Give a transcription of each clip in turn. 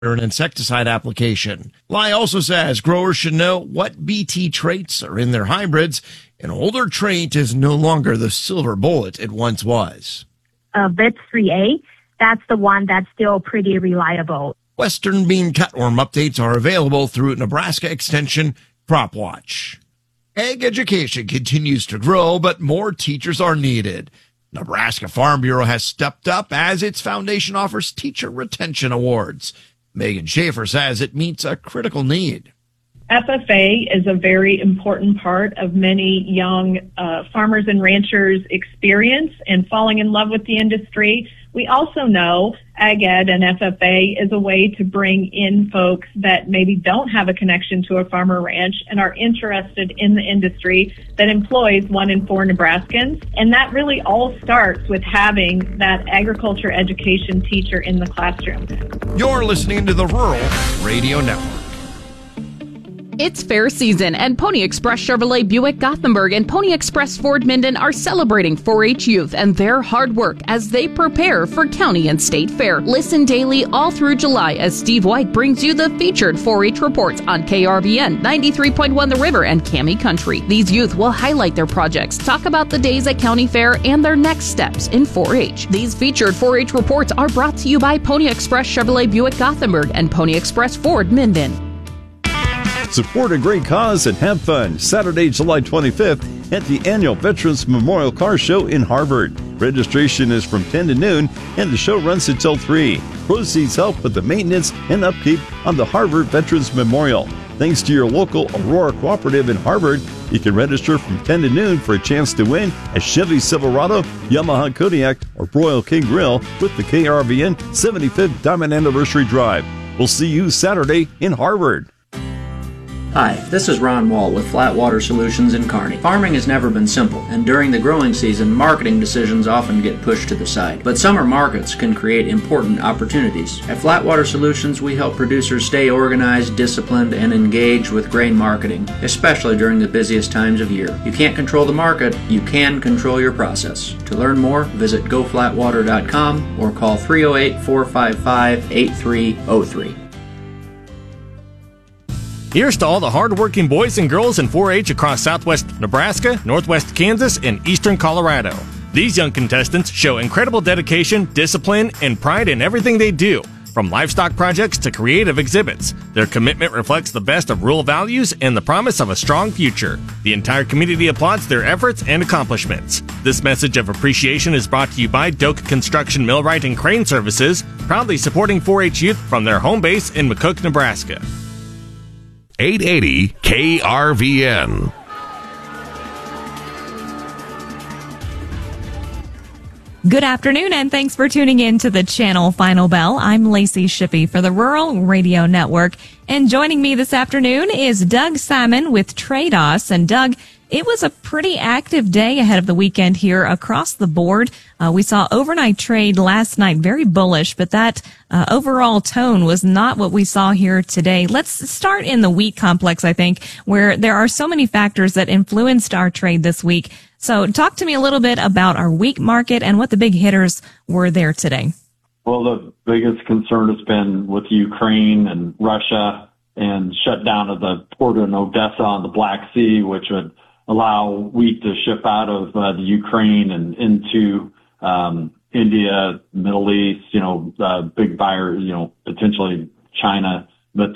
an insecticide application. Lai also says growers should know what Bt traits are in their hybrids. An older trait is no longer the silver bullet it once was. Vet 3A, that's the one that's still pretty reliable. Western bean cutworm updates are available through Nebraska Extension Crop Watch. Ag education continues to grow, but more teachers are needed. Nebraska Farm Bureau has stepped up as its foundation offers teacher retention awards. Megan Schaefer says it meets a critical need. FFA is a very important part of many young farmers and ranchers' experience and falling in love with the industry. We also know Ag Ed and FFA is a way to bring in folks that maybe don't have a connection to a farm or ranch and are interested in the industry that employs 1 in 4 Nebraskans. And that really all starts with having that agriculture education teacher in the classroom. You're listening to the Rural Radio Network. It's fair season, and Pony Express Chevrolet Buick Gothenburg and Pony Express Ford Minden are celebrating 4-H youth and their hard work as they prepare for county and state fair. Listen daily all through July as Steve White brings you the featured 4-H reports on KRVN 93.1 The River and Cami Country. These youth will highlight their projects, talk about the days at county fair, and their next steps in 4-H. These featured 4-H reports are brought to you by Pony Express Chevrolet Buick Gothenburg and Pony Express Ford Minden. Support a great cause and have fun Saturday, July 25th at the annual Veterans Memorial Car Show in Harvard. Registration is from 10 to noon and the show runs until 3. Proceeds help with the maintenance and upkeep of the Harvard Veterans Memorial. Thanks to your local Aurora Cooperative in Harvard, you can register from 10 to noon for a chance to win a Chevy Silverado, Yamaha Kodiak, or Broil King Grill with the KRVN 75th Diamond Anniversary Drive. We'll see you Saturday in Harvard. Hi, this is Ron Wall with Flatwater Solutions in Kearney. Farming has never been simple, and during the growing season, marketing decisions often get pushed to the side. But summer markets can create important opportunities. At Flatwater Solutions, we help producers stay organized, disciplined, and engaged with grain marketing, especially during the busiest times of year. You can't control the market, you can control your process. To learn more, visit goflatwater.com or call 308-455-8303. Here's to all the hard-working boys and girls in 4-H across southwest Nebraska, northwest Kansas, and eastern Colorado. These young contestants show incredible dedication, discipline, and pride in everything they do, from livestock projects to creative exhibits. Their commitment reflects the best of rural values and the promise of a strong future. The entire community applauds their efforts and accomplishments. This message of appreciation is brought to you by Doak Construction Millwright and Crane Services, proudly supporting 4-H youth from their home base in McCook, Nebraska. 880 KRVN. Good afternoon, and thanks for tuning in to the Channel Final Bell. I'm Lacey Shippey for the Rural Radio Network, and joining me this afternoon is Doug Simon with Trados. And Doug, it was a pretty active day ahead of the weekend here across the board. We saw overnight trade last night, very bullish, but that overall tone was not what we saw here today. Let's start in the wheat complex, I think, where there are so many factors that influenced our trade this week. So talk to me a little bit about our wheat market and what the big hitters were there today. Well, the biggest concern has been with Ukraine and Russia and shutdown of the port in Odessa on the Black Sea, which would allow wheat to ship out of the Ukraine and into India, Middle East, big buyers, potentially China. But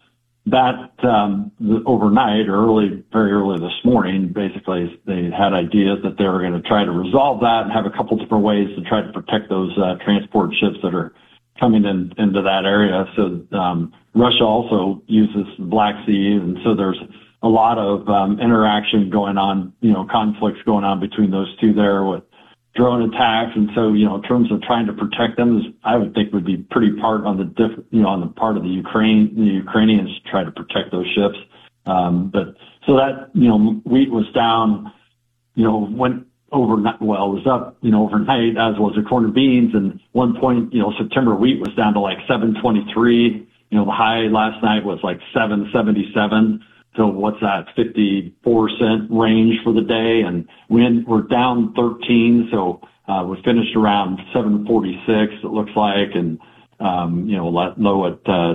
overnight, very early this morning, basically they had ideas that they were going to try to resolve that and have a couple different ways to try to protect those transport ships that are coming into that area. So Russia also uses the Black Sea, and so there's a lot of interaction going on, conflicts going on between those two there with drone attacks. And so, in terms of trying to protect them, I would think would be pretty part on the on the part of the Ukrainians to try to protect those ships. But so that, wheat was down, went overnight. Well, it was up, overnight, as was the corn and beans. And one point, September wheat was down to like 723. The high last night was like 777. So what's that, 54-cent range for the day? And we're down 13, so we finished around 746, it looks like. And low at